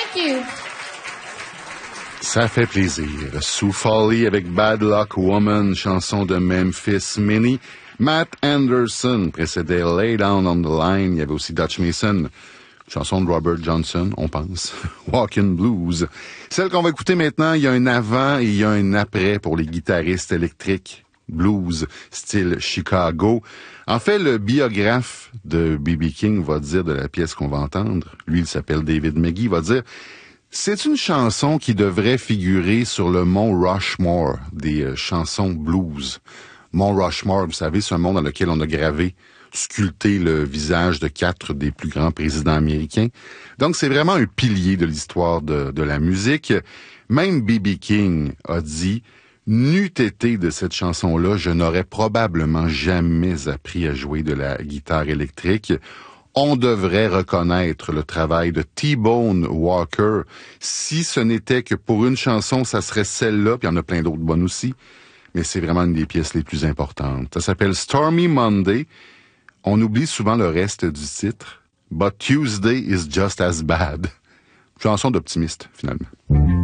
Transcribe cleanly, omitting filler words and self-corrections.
Thank you. Ça fait plaisir. Sue Foley avec Bad Luck Woman, chanson de Memphis Minnie. Matt Anderson précédait Lay Down on the Line. Il y avait aussi Dutch Mason, chanson de Robert Johnson, on pense. Walkin' Blues. Celle qu'on va écouter maintenant, il y a un avant et il y a un après pour les guitaristes électriques. Blues, style Chicago. En fait, le biographe de B.B. King va dire de la pièce qu'on va entendre, lui, il s'appelle David McGee, va dire: c'est une chanson qui devrait figurer sur le mont Rushmore des chansons blues. Mont Rushmore, vous savez, c'est un mont dans lequel on a gravé, sculpté le visage de 4 des plus grands présidents américains. Donc, c'est vraiment un pilier de l'histoire de la musique. Même B.B. King a dit: n'eût été de cette chanson-là, je n'aurais probablement jamais appris à jouer de la guitare électrique. On devrait reconnaître le travail de T-Bone Walker. Si ce n'était que pour une chanson, ça serait celle-là, puis il y en a plein d'autres bonnes aussi, mais c'est vraiment une des pièces les plus importantes. Ça s'appelle Stormy Monday. On oublie souvent le reste du titre. But Tuesday is just as bad. Chanson d'optimiste, finalement.